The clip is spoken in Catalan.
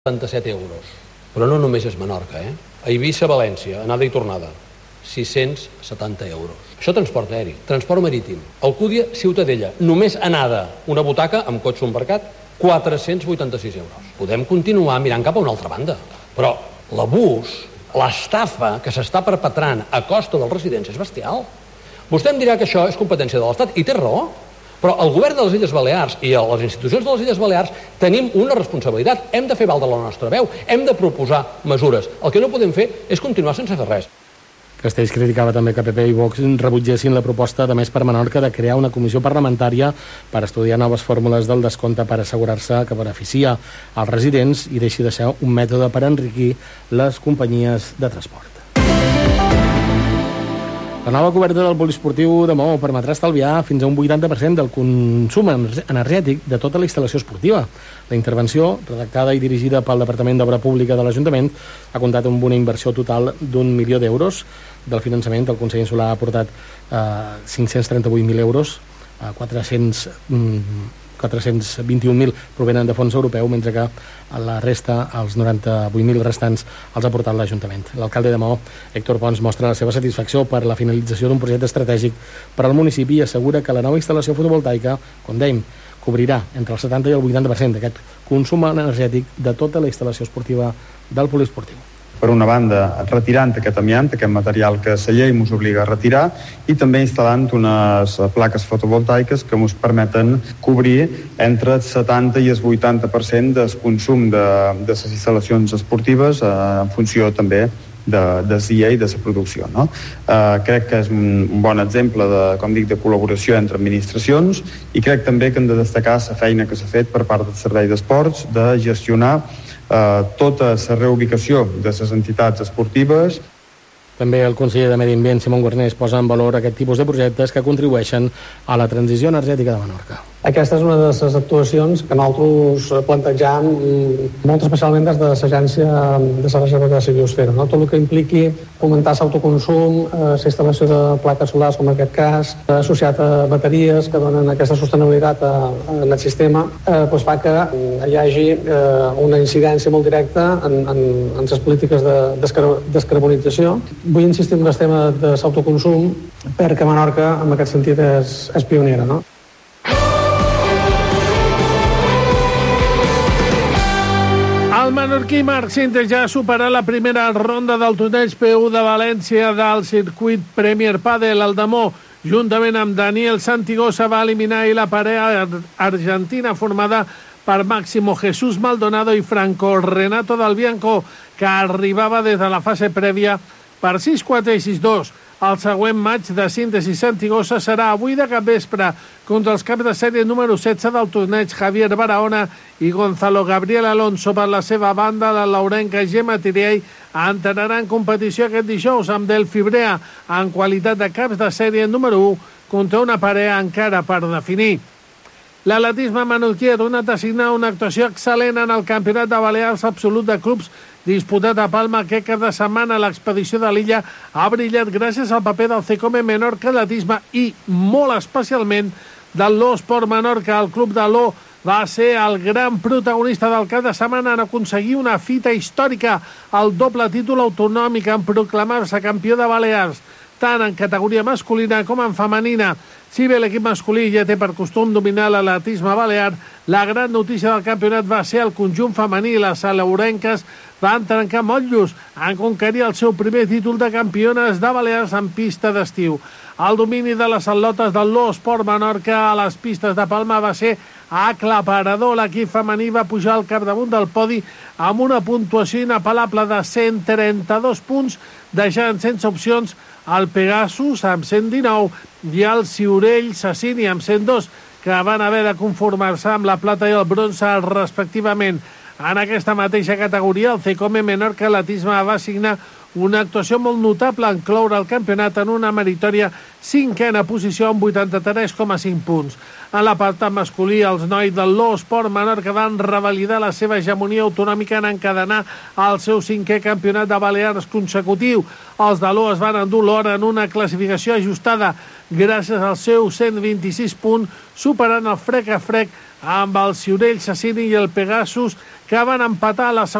77 euros. Però no només és Menorca, A Eivissa, València, anada i tornada, 670 euros. Això transport aeri, transport marítim. Alcúdia, Ciutadella, només anada, una butaca amb cotxe embarcat, 486 euros. Podem continuar mirant cap a una altra banda, però l'abús, l'estafa que s'està perpetrant a costa dels residents és bestial. Vostè em dirà que això és competència de l'Estat, i té raó. Però el govern de les Illes Balears i les institucions de les Illes Balears tenim una responsabilitat. Hem de fer valdre la nostra veu, hem de proposar mesures. El que no podem fer és continuar sense fer res. Castells criticava també que PP i Vox rebutgessin la proposta de Més per Menorca de crear una comissió parlamentària per estudiar noves fórmules del descompte per assegurar-se que beneficia els residents i deixi de ser un mètode per enriquir les companyies de transport. La nova coberta del poliesportiu de Maó permetrà estalviar fins a un 80% del consum energètic de tota la instal·lació esportiva. La intervenció, redactada i dirigida pel Departament d'Obra Pública de l'Ajuntament, ha comptat amb una inversió total d'1 milió d'euros. Del finançament, el Consell Insular ha aportat 538.000 euros, 421.000 provenen de fons europeu, mentre que la resta, els 98.000 restants, els ha aportat l'Ajuntament. L'alcalde de Maó, Héctor Pons, mostra la seva satisfacció per la finalització d'un projecte estratègic per al municipi i assegura que la nova instal·lació fotovoltaica, com dèiem, cobrirà entre el 70 i el 80% d'aquest consum energètic de tota la instal·lació esportiva del poliesportiu. Per una banda, retirant aquest amiant, aquest material que la llei ens obliga a retirar, i també instal·lant unes plaques fotovoltaiques que ens permeten cobrir entre el 70 i el 80% del consum de les instal·lacions esportives en funció també del dia i de la producció. No? Crec que és un bon exemple de col·laboració entre administracions, i crec també que hem de destacar la feina que s'ha fet per part del Servei d'Esports de gestionar tota la reubicació de les entitats esportives. També el conseller de Medi Ambient, Simón Guarnés, posa en valor aquest tipus de projectes que contribueixen a la transició energètica de Menorca. Aquesta és una de les actuacions que nosaltres plantejam molt especialment des de l'Agència de la Reserva de la Biosfera. No? Tot el que impliqui fomentar l'autoconsum, la instal·lació de plaques solars, com en aquest cas, associat a bateries que donen aquesta sostenibilitat en el sistema, doncs fa que hi hagi una incidència molt directa en les polítiques de descarbonització. Vull insistir en el tema de l'autoconsum perquè Menorca, en aquest sentit, és pionera. No? El menorquí Marc Sintes ja ha superat la primera ronda del torneig P1 de València del circuit Premier Padel. El Damó, juntament amb Daniel Santigosa, va eliminar la parella argentina formada per Máximo Jesús Maldonado i Franco Renato Del Bianco, que arribava des de la fase prèvia per 6-4 i 6-2. El següent match de Sintes i Santigosa serà avui de capvespre contra els caps de sèrie número 16 del torneig Javier Barahona i Gonzalo Gabriel Alonso. Per la seva banda, la laurenca Gemma Tiriell entrarà en competició aquest dijous amb Delphi Brea en qualitat de caps de sèrie número 1 contra una parella encara per definir. L'atletisme menorquí ha tornat a signar una actuació excel·lent en el Campionat de Balears Absolut de Clubs disputat a Palma aquest cap de setmana. L'expedició de l'illa ha brillat gràcies al paper del CECOME Menorca Atletisme i molt especialment del Lo Sport Menorca. El club de Lo va ser el gran protagonista del cap de setmana en aconseguir una fita històrica, el doble títol autonòmic, en proclamar-se campió de Balears, tant en categoria masculina com en femenina. Si bé l'equip masculí ja té per costum dominar l'atletisme balear, la gran notícia del campionat va ser el conjunt femení. Les aleurenques van trencar motllos en conquerir el seu primer títol de campiones de Balears en pista d'estiu. El domini de les atletes del Lo Sport Menorca a les pistes de Palma va ser aclaparador. L'equip femení va pujar al capdamunt del podi amb una puntuació inapel·lable de 132 punts, deixant sense opcions el Pegasus amb 119 i el Ciurell Sassini amb 102, que van haver de conformar-se amb la plata i el bronze respectivament. En aquesta mateixa categoria, el CECOME Menorca Atletisme va signar una actuació molt notable en cloure el campionat en una meritòria 5a posició amb 83,5 punts. En l'apartat masculí, els nois del Lo Sport Menorca van revalidar la seva hegemonia autonòmica en encadenar el seu 5è campionat de Balears consecutiu. Els de Lo es van endur l'or en una classificació ajustada gràcies al seu 126 punt, superant el frec a frec amb el Ciurell Sassini i el Pegasus, que van empatar a la segona